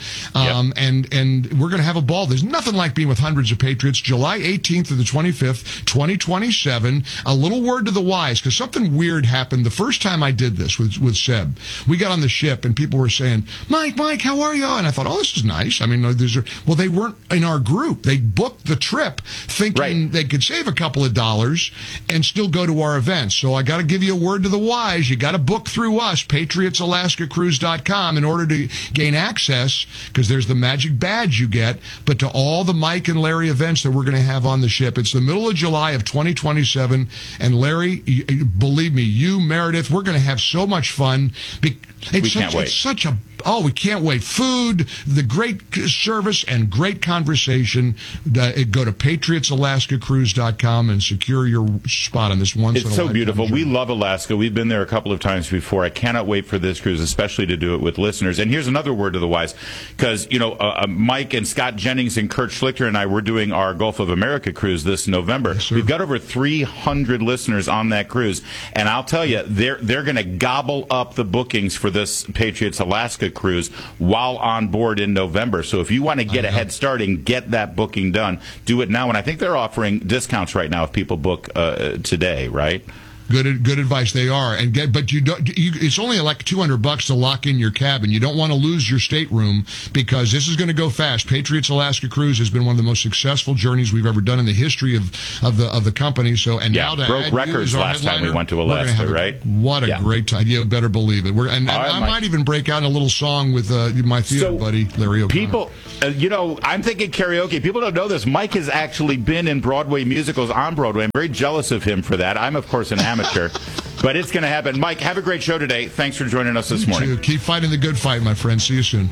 and we're going to have a ball. There's nothing like being with hundreds of Patriots. July 18th to the 25th, 2027. A little word to the wise, because something weird happened the first time I did this with Seb. We got on the ship, and people were saying, Mike, how are you? And I thought, oh, this is nice. I mean, well, they weren't in our group. They booked the trip thinking they could save a couple of dollars and still go to our events. So I got to give you a word to the wise. You got to book through us, PatriotsAlaskaCruise.com, in order to gain access, because there's the magic badge you get, but to all the Mike and Larry events that we're going to have on the ship. It's the middle of July of 2027, and Larry, believe me, you, Meredith, we're going to have so much fun. We can't wait. It's such a we can't wait. Food, the great service, and great conversation. Go to PatriotsAlaskaCruise.com and secure your spot on this It's so beautiful. We love Alaska. We've been there a couple of times before. I cannot wait for this cruise, especially to do it with listeners. And here's another word to the wise, because Mike and Scott Jennings and Kurt Schlichter and I were doing our Gulf of America cruise this November. Yes, we've got over 300 listeners on that cruise, and I'll tell you, they're going to gobble up the bookings for this Patriots Alaska cruise while on board in November. So if you want to get a head start and get that booking done, do it now. And I think they're offering discounts right now if people book today, right? Good advice. They are, but you don't. It's only like $200 to lock in your cabin. You don't want to lose your stateroom because this is going to go fast. Patriots Alaska Cruise has been one of the most successful journeys we've ever done in the history of the company. So now to broke records last time we went to Alaska, right? What a great time! You better believe it. I might even break out in a little song with my theater buddy Larry O'Connor. People, I'm thinking karaoke. People don't know this. Mike has actually been in Broadway musicals on Broadway. I'm very jealous of him for that. I'm of course an amateur. But it's going to happen. Mike, have a great show today. Thanks for joining us this morning. Keep fighting the good fight, my friend. See you soon.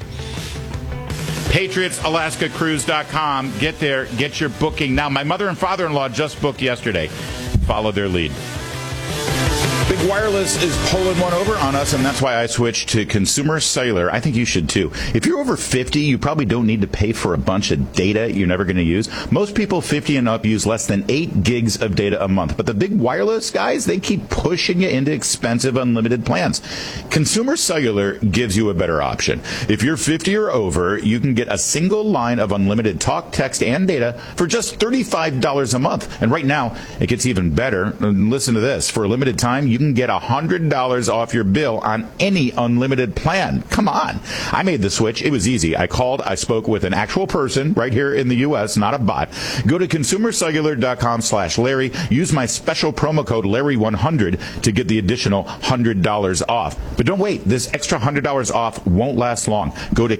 PatriotsAlaskaCruise.com. Get there. Get your booking now. My mother and father-in-law just booked yesterday. Follow their lead. Big Wireless is pulling one over on us, and that's why I switched to Consumer Cellular. I think you should, too. If you're over 50, you probably don't need to pay for a bunch of data you're never going to use. Most people 50 and up use less than 8 gigs of data a month. But the Big Wireless guys, they keep pushing you into expensive unlimited plans. Consumer Cellular gives you a better option. If you're 50 or over, you can get a single line of unlimited talk, text, and data for just $35 a month. And right now, it gets even better. Listen to this. For a limited time, you can get $100 off your bill on any unlimited plan. Come on. I made the switch. It was easy. I spoke with an actual person right here in the U.S., not a bot. Go to consumercellular.com/Larry. Use my special promo code Larry100 to get the additional $100 off. But don't wait. This extra $100 off won't last long. Go to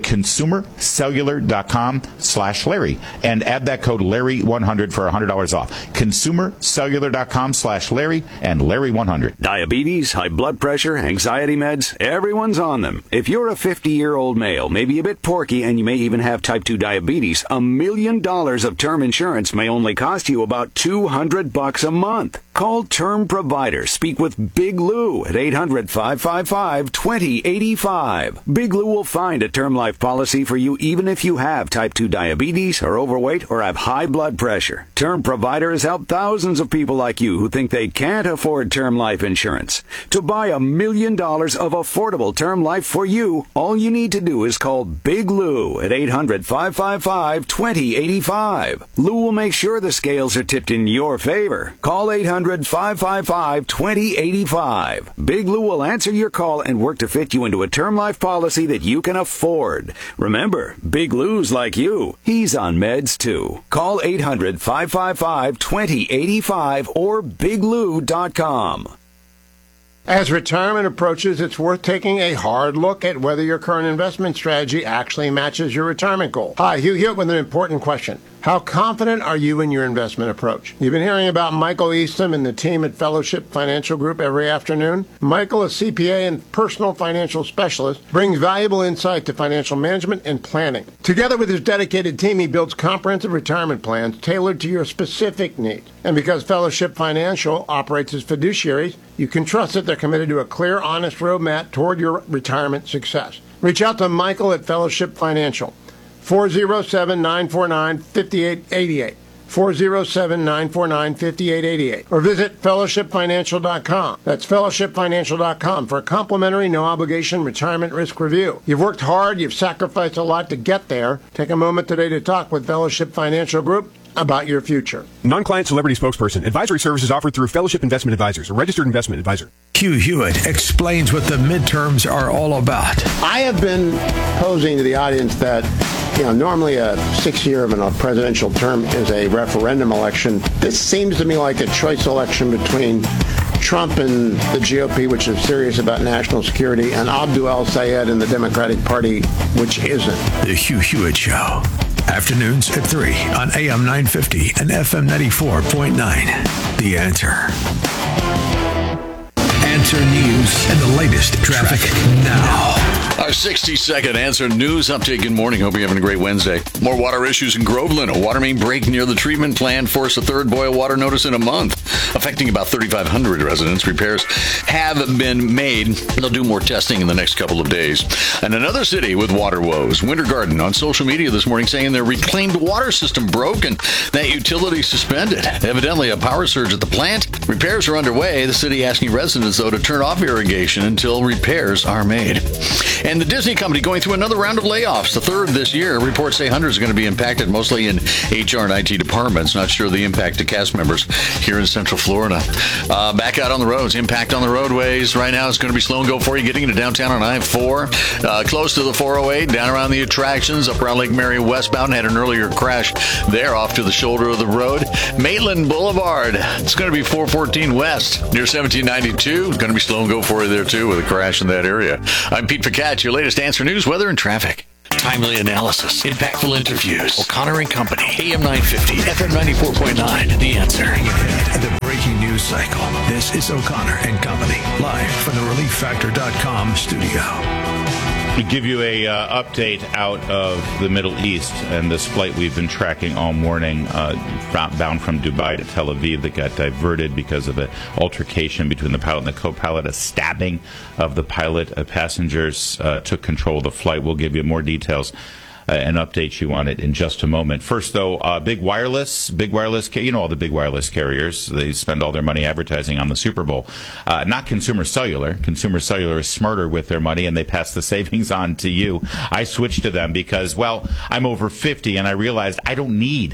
consumercellular.com/Larry and add that code Larry100 for $100 off. Consumercellular.com/Larry and Larry100. Diabetes, high blood pressure, anxiety meds, everyone's on them. If you're a 50-year-old male, maybe a bit porky, and you may even have type 2 diabetes, $1 million of term insurance may only cost you about $200 a month. Call Term Provider. Speak with Big Lou at 800-555-2085. Big Lou will find a term life policy for you even if you have type 2 diabetes, are overweight, or have high blood pressure. Term Provider has helped thousands of people like you who think they can't afford term life insurance. To buy $1 million of affordable term life for you, all you need to do is call Big Lou at 800-555-2085. Lou will make sure the scales are tipped in your favor. Call 800-555-2085. Big Lou will answer your call and work to fit you into a term life policy that you can afford. Remember, Big Lou's like you. He's on meds too. Call 800-555-2085 or biglou.com. As retirement approaches, it's worth taking a hard look at whether your current investment strategy actually matches your retirement goal. Hi, Hugh Hewitt with an important question. How confident are you in your investment approach? You've been hearing about Michael Eastham and the team at Fellowship Financial Group every afternoon. Michael, a CPA and personal financial specialist, brings valuable insight to financial management and planning. Together with his dedicated team, he builds comprehensive retirement plans tailored to your specific needs. And because Fellowship Financial operates as fiduciaries, you can trust that they're committed to a clear, honest roadmap toward your retirement success. Reach out to Michael at Fellowship Financial. 407-949-5888. 407-949-5888. Or visit fellowshipfinancial.com. That's fellowshipfinancial.com for a complimentary, no-obligation retirement risk review. You've worked hard, you've sacrificed a lot to get there. Take a moment today to talk with Fellowship Financial Group about your future. Non-client celebrity spokesperson. Advisory services offered through Fellowship Investment Advisors, a registered investment advisor. Hugh Hewitt explains what the midterms are all about. I have been posing to the audience that normally a 6-year of a presidential term is a referendum election. This seems to me like a choice election between Trump and the GOP, which is serious about national security, and Abdul El-Sayed and the Democratic Party, which isn't. The Hugh Hewitt Show. Afternoons at 3 on AM 950 and FM 94.9. The Answer. Answer News and the latest traffic now. Our 60-second answer news update. Good morning. Hope you're having a great Wednesday. More water issues in Groveland. A water main break near the treatment plant forced a third boil water notice in a month, affecting about 3,500 residents. Repairs have been made. They'll do more testing in the next couple of days. And another city with water woes. Winter Garden on social media this morning saying their reclaimed water system broke and that utility suspended. Evidently a power surge at the plant. Repairs are underway. The city asking residents, though, to turn off irrigation until repairs are made. And the Disney company going through another round of layoffs, the third this year. Reports say hundreds are going to be impacted, mostly in HR and IT departments. Not sure the impact to cast members here in Central Florida. Back out on the roads. Impact on the roadways. Right now it's going to be slow and go for you getting into downtown on I-4. Close to the 408, down around the attractions, up around Lake Mary westbound. Had an earlier crash there off to the shoulder of the road. Maitland Boulevard. It's going to be 414 west near 1792. It's going to be slow and go for you there too with a crash in that area. I'm Pete Pacat, your latest answer news, weather, and traffic. Timely analysis, impactful interviews. O'Connor and Company, AM 950, FM 94.9. The Answer. The breaking news cycle. This is O'Connor and Company, live from the ReliefFactor.com studio. We give you a update out of the Middle East and this flight we've been tracking all morning, bound from Dubai to Tel Aviv, that got diverted because of an altercation between the pilot and the co-pilot, a stabbing of the pilot. Passengers took control of the flight. We'll give you more details and update you on it in just a moment. First, though, big wireless, you know all the big wireless carriers. They spend all their money advertising on the Super Bowl. Not Consumer Cellular. Consumer Cellular is smarter with their money, and they pass the savings on to you. I switched to them because, well, I'm over 50, and I realized I don't need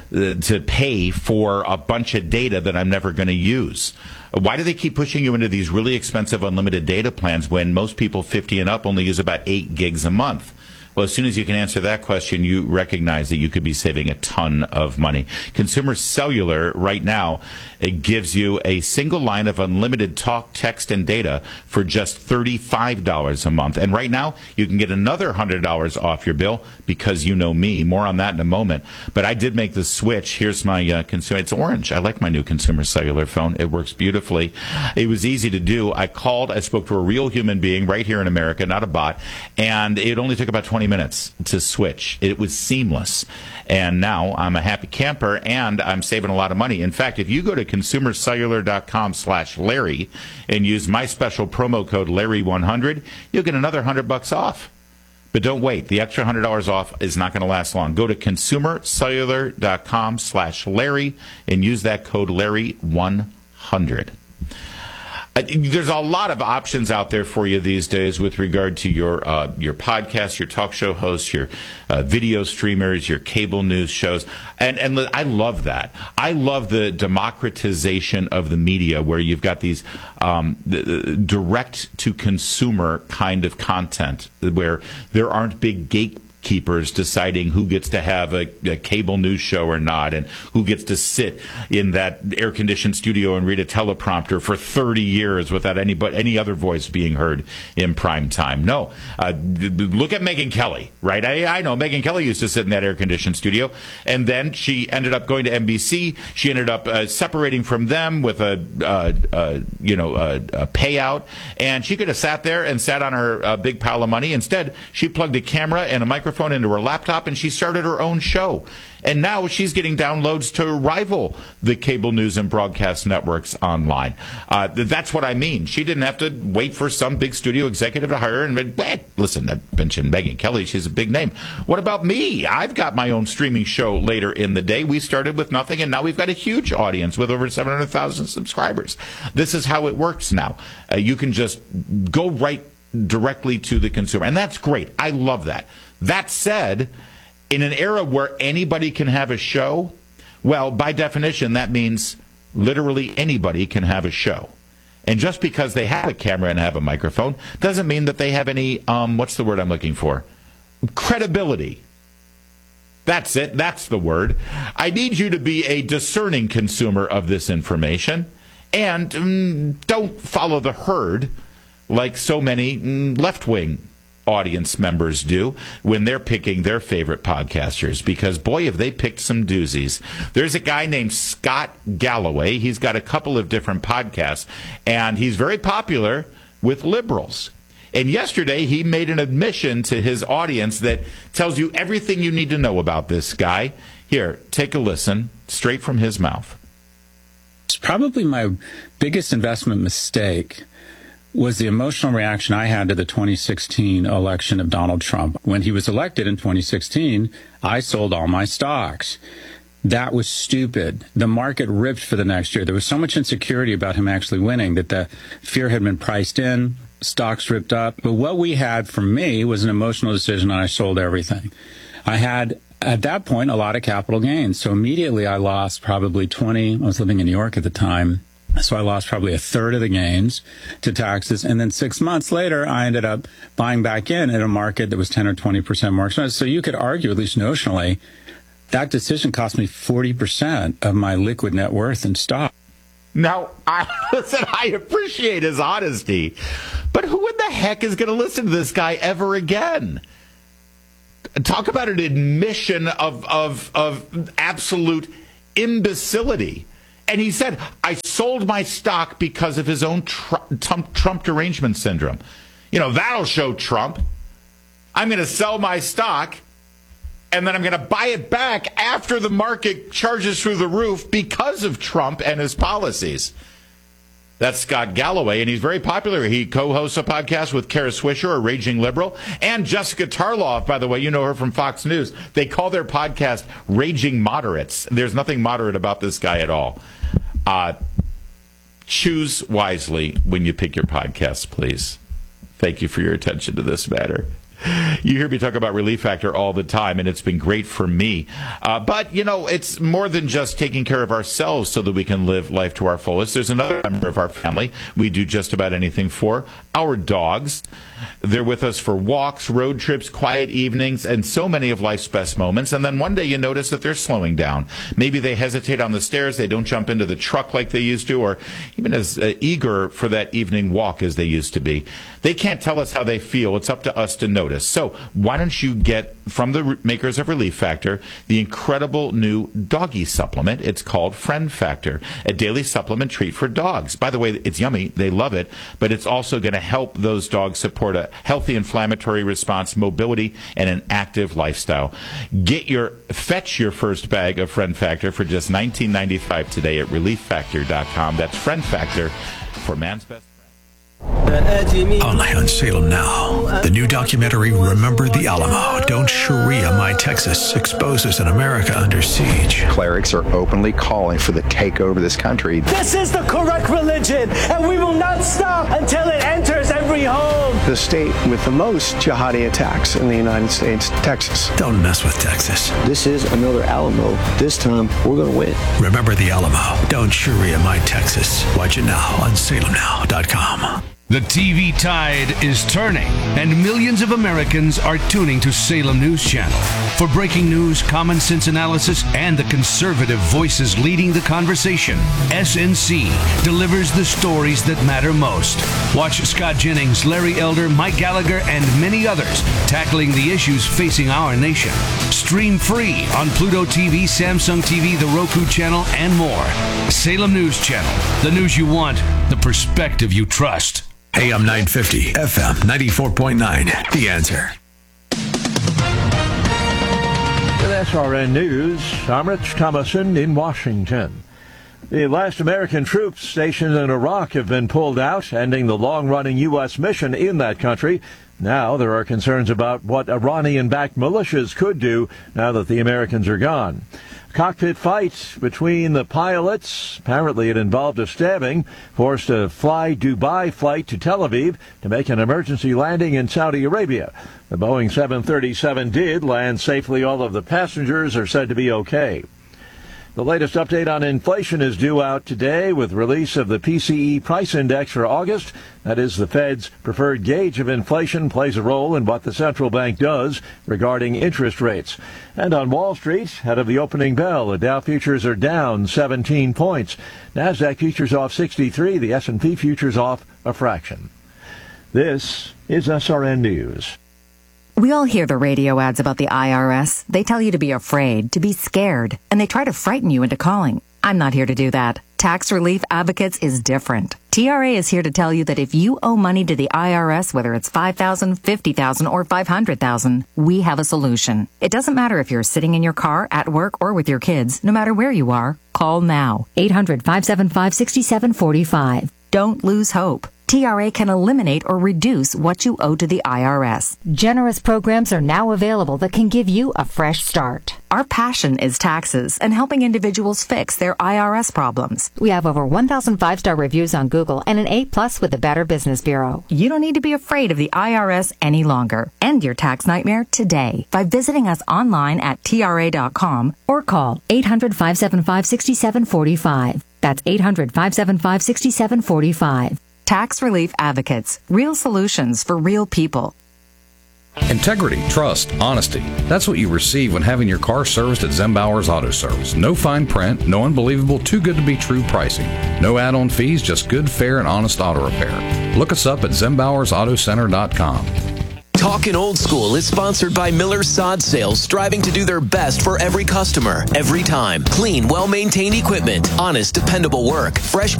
to pay for a bunch of data that I'm never going to use. Why do they keep pushing you into these really expensive unlimited data plans when most people 50 and up only use about 8 gigs a month? Well, as soon as you can answer that question, you recognize that you could be saving a ton of money. Consumer Cellular right now, it gives you a single line of unlimited talk, text, and data for just $35 a month. And right now, you can get another $100 off your bill because you know me. More on that in a moment. But I did make the switch. Here's my consumer. It's orange. I like my new Consumer Cellular phone. It works beautifully. It was easy to do. I spoke to a real human being right here in America, not a bot, and it only took about 20 minutes to switch. It was seamless. And now I'm a happy camper, and I'm saving a lot of money. In fact, if you go to consumercellular.com/Larry and use my special promo code Larry100, you'll get another $100 off. But don't wait. The extra $100 off is not going to last long. Go to consumercellular.com/Larry and use that code Larry100. There's a lot of options out there for you these days with regard to your podcast, your talk show hosts, your video streamers, your cable news shows. And I love that. I love the democratization of the media where you've got these direct-to-consumer kind of content where there aren't big gatekeepers deciding who gets to have a cable news show or not, and who gets to sit in that air-conditioned studio and read a teleprompter for 30 years without any other voice being heard in prime time. No. Look at Megyn Kelly, right? I know Megyn Kelly used to sit in that air-conditioned studio, and then she ended up going to NBC. She ended up separating from them with a payout, and she could have sat there and sat on her big pile of money. Instead, she plugged a camera and a microphone into her laptop, and she started her own show. And now she's getting downloads to rival the cable news and broadcast networks online. That's what I mean. She didn't have to wait for some big studio executive to hire her. And listen, I mentioned Megyn Kelly. She's a big name. What about me? I've got my own streaming show later in the day. We started with nothing, and now we've got a huge audience with over 700,000 subscribers. This is how it works now. You can just go right directly to the consumer. And that's great. I love that. That said, in an era where anybody can have a show, well, by definition, that means literally anybody can have a show. And just because they have a camera and have a microphone doesn't mean that they have any, what's the word I'm looking for? Credibility. That's it. That's the word. I need you to be a discerning consumer of this information and don't follow the herd like so many left-wing audience members do when they're picking their favorite podcasters, because boy, have they picked some doozies. There's a guy named Scott Galloway. He's got a couple of different podcasts, and he's very popular with liberals. And yesterday, he made an admission to his audience that tells you everything you need to know about this guy. Here, take a listen, straight from his mouth. It's probably my biggest investment mistake was the emotional reaction I had to the 2016 election of Donald Trump. When he was elected in 2016, I sold all my stocks. That was stupid. The market ripped for the next year. There was so much insecurity about him actually winning that the fear had been priced in, stocks ripped up. But what we had for me was an emotional decision, and I sold everything. I had, at that point, a lot of capital gains. So immediately I lost probably I was living in New York at the time. So I lost probably a third of the gains to taxes. And then 6 months later, I ended up buying back in a market that was 10 or 20% more expensive. So you could argue, at least notionally, that decision cost me 40% of my liquid net worth in stock. Now, I appreciate his honesty, but who in the heck is going to listen to this guy ever again? Talk about an admission of absolute imbecility. And he said, I sold my stock because of his own Trump derangement syndrome. You know, that'll show Trump. I'm going to sell my stock, and then I'm going to buy it back after the market charges through the roof because of Trump and his policies. That's Scott Galloway, and he's very popular. He co-hosts a podcast with Kara Swisher, a raging liberal, and Jessica Tarloff, by the way. You know her from Fox News. They call their podcast Raging Moderates. There's nothing moderate about this guy at all. Choose wisely when you pick your podcasts, please. Thank you for your attention to this matter. You hear me talk about Relief Factor all the time, and it's been great for me. But, you know, it's more than just taking care of ourselves so that we can live life to our fullest. There's another member of our family we do just about anything for, our dogs. They're with us for walks, road trips, quiet evenings, and so many of life's best moments. And then one day you notice that they're slowing down. Maybe they hesitate on the stairs, they don't jump into the truck like they used to, or even as eager for that evening walk as they used to be. They can't tell us how they feel. It's up to us to notice. So why don't you get from the makers of Relief Factor the incredible new doggy supplement? It's called Friend Factor, a daily supplement treat for dogs. By the way, it's yummy. They love it, but it's also going to help those dogs support a healthy inflammatory response, mobility, and an active lifestyle. Fetch your first bag of Friend Factor for just $19.95 today at ReliefFactor.com. That's Friend Factor for man's best. Only on Salem Now. The new documentary, Remember the Alamo. Don't Sharia My Texas exposes an America under siege. Clerics are openly calling for the takeover of this country. This is the correct religion, and we will not stop until it enters every home. The state with the most jihadi attacks in the United States, Texas. Don't mess with Texas. This is another Alamo. This time, we're going to win. Remember the Alamo. Don't Sharia My Texas. Watch it now on SalemNow.com. The TV tide is turning, and millions of Americans are tuning to Salem News Channel. For breaking news, common sense analysis, and the conservative voices leading the conversation, SNC delivers the stories that matter most. Watch Scott Jennings, Larry Elder, Mike Gallagher, and many others tackling the issues facing our nation. Stream free on Pluto TV, Samsung TV, the Roku channel, and more. Salem News Channel. The news you want, the perspective you trust. AM 950, FM 94.9. The Answer. With SRN News, I'm Rich Thomason in Washington. The last American troops stationed in Iraq have been pulled out, ending the long-running U.S. mission in that country. Now there are concerns about what Iranian-backed militias could do now that the Americans are gone. Cockpit fight between the pilots, apparently it involved a stabbing, forced a Fly Dubai flight to Tel Aviv to make an emergency landing in Saudi Arabia. The Boeing 737 did land safely. All of the passengers are said to be okay. The latest update on inflation is due out today with release of the PCE price index for August. That is, the Fed's preferred gauge of inflation, plays a role in what the central bank does regarding interest rates. And on Wall Street, ahead of the opening bell, the Dow futures are down 17 points. NASDAQ futures off 63, the S&P futures off a fraction. This is SRN News. We all hear the radio ads about the IRS. They tell you to be afraid, to be scared, and they try to frighten you into calling. I'm not here to do that. Tax Relief Advocates is different. TRA is here to tell you that if you owe money to the IRS, whether it's $5,000, $50,000, or $500,000, we have a solution. It doesn't matter if you're sitting in your car, at work, or with your kids. No matter where you are, call now. 800-575-6745. Don't lose hope. TRA can eliminate or reduce what you owe to the IRS. Generous programs are now available that can give you a fresh start. Our passion is taxes and helping individuals fix their IRS problems. We have over 1,000 5-star reviews on Google and an A+ with the Better Business Bureau. You don't need to be afraid of the IRS any longer. End your tax nightmare today by visiting us online at TRA.com or call 800-575-6745. That's 800-575-6745. Tax Relief Advocates. Real solutions for real people. Integrity, trust, honesty. That's what you receive when having your car serviced at Zembauer's Auto Service. No fine print, no unbelievable, too good to be true pricing. No add-on fees, just good, fair, and honest auto repair. Look us up at ZembauersAutoCenter.com. Talkin' Old School is sponsored by Miller Sod Sales, striving to do their best for every customer, every time. Clean, well-maintained equipment, honest, dependable work, fresh